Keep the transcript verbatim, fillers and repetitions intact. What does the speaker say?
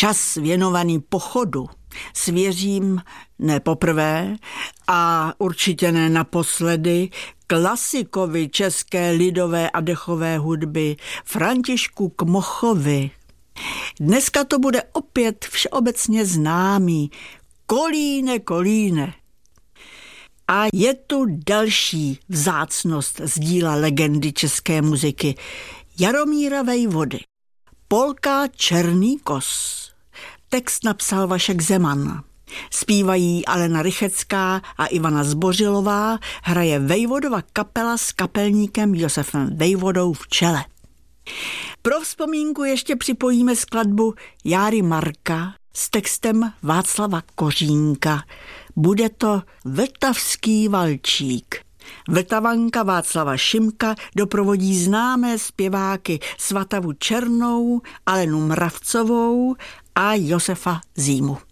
Čas věnovaný pochodu svěřím ne poprvé a určitě ne naposledy klasikovi české lidové a dechové hudby Františku Kmochovi. Dneska to bude opět všeobecně známý Kolíne, kolíne. A je tu další vzácnost z díla legendy české muziky Jaromíra Vejvody. Polka Černý kos. Text napsal Vašek Zeman. Zpívají Alena Rychecká a Ivana Zbořilová, hraje Vejvodova kapela s kapelníkem Josefem Vejvodou v čele. Pro vzpomínku ještě připojíme skladbu Járy Marka s textem Václava Kořínka. Bude to Vltavský valčík. Vltavanka Václava Šimka doprovodí známé zpěváky Svatavu Černou, Alenu Mravcovou a Josefa Zímu.